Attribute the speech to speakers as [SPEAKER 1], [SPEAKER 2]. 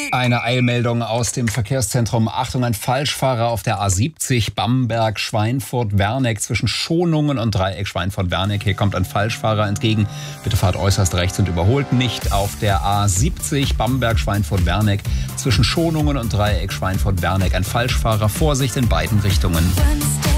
[SPEAKER 1] Eine Eilmeldung aus dem Verkehrszentrum. Achtung, ein Falschfahrer auf der A70 Bamberg-Schweinfurt-Werneck zwischen Schonungen und Dreieck Schweinfurt-Werneck. Hier kommt ein Falschfahrer entgegen. Bitte fahrt äußerst rechts und überholt nicht. Auf der A70 Bamberg-Schweinfurt-Werneck zwischen Schonungen und Dreieck Schweinfurt-Werneck. Ein Falschfahrer. Vorsicht in beiden Richtungen.